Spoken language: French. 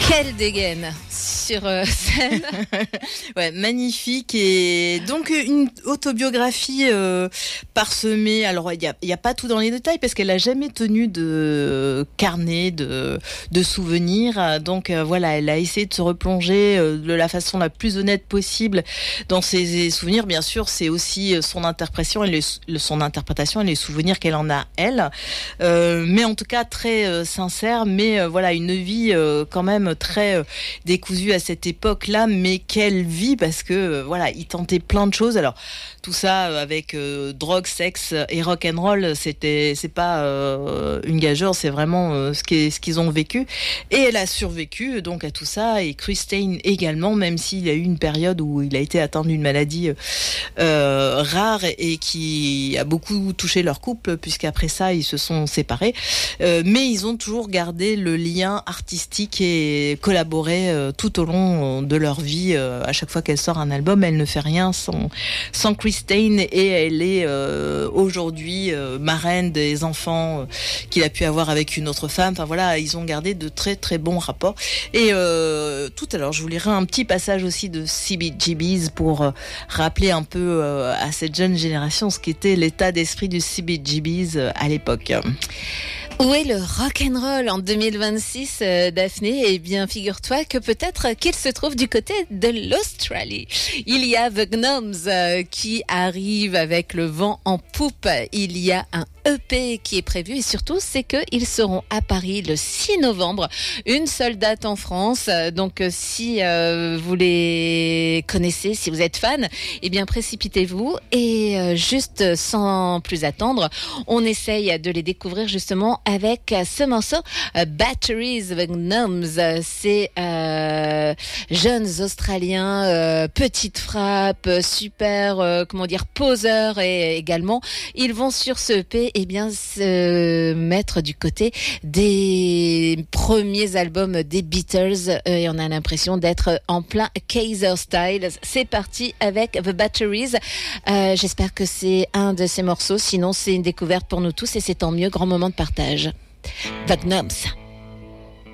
Quelle dégaine sur scène. Ouais, magnifique. Et donc une autobiographie parsemée. Alors il y a pas tout dans les détails parce qu'elle a jamais tenu de carnet de souvenirs. Donc voilà, elle a essayé de se replonger de la façon la plus honnête possible dans ses souvenirs. Bien sûr, c'est aussi son interprétation et son interprétation et les souvenirs qu'elle en a elle. Mais en tout cas très sincère. Mais voilà, une vie quand même très décousue à cette époque-là, mais quelle vie, parce que voilà, il tentait plein de choses. Alors tout ça avec drogue, sexe et rock and roll, c'est pas une gageure, c'est vraiment ce qu'ils ont vécu. Et elle a survécu donc à tout ça, et Chris Stein également, même s'il y a eu une période où il a été atteint d'une maladie rare et qui a beaucoup touché leur couple, puisqu'après ça ils se sont séparés. Mais ils ont toujours gardé le lien artistique et collaboré tout au long de leur vie. À chaque fois qu'elle sort un album, elle ne fait rien sans Chris Stein, et elle est aujourd'hui marraine des enfants qu'il a pu avoir avec une autre femme. Enfin voilà, ils ont gardé de très très bons rapports. Et tout à l'heure, je vous lirai un petit passage aussi de CBGBs pour rappeler un peu à cette jeune génération ce qu'était l'état d'esprit du CBGBs à l'époque. Où est le rock'n'roll en 2026, Daphné? Eh bien, figure-toi que peut-être qu'il se trouve du côté de l'Australie. Il y a The Gnomes qui arrive avec le vent en poupe. Il y a un EP qui est prévu, et surtout, c'est qu'ils seront à Paris le 6 novembre. Une seule date en France. Donc, si vous les connaissez, si vous êtes fan, eh bien, précipitez-vous. Et juste sans plus attendre, on essaye de les découvrir justement avec ce morceau Batteries, The Gnomes. C'est jeunes Australiens, petite frappe, super, poseurs, et également ils vont sur ce EP se mettre du côté des premiers albums des Beatles, et on a l'impression d'être en plein Kaiser Style. C'est parti avec The Batteries. J'espère que c'est un de ces morceaux, sinon c'est une découverte pour nous tous, et c'est tant mieux. Grand moment de partage. The Gnomes.